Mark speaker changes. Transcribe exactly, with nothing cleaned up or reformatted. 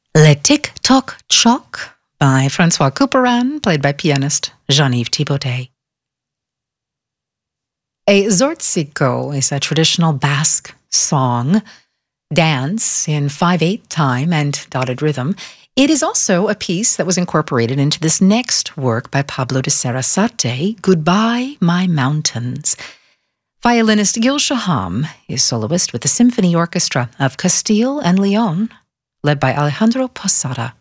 Speaker 1: Le Tic-Toc Choc by Francois Couperin, played by pianist Jean-Yves Thibaudet. A zortziko is a traditional Basque song, dance in five eight time and dotted rhythm. It is also a piece that was incorporated into this next work by Pablo de Sarasate, Goodbye, My Mountains. Violinist Gil Shaham is soloist with the Symphony Orchestra of Castile and Leon, led by Alejandro Posada.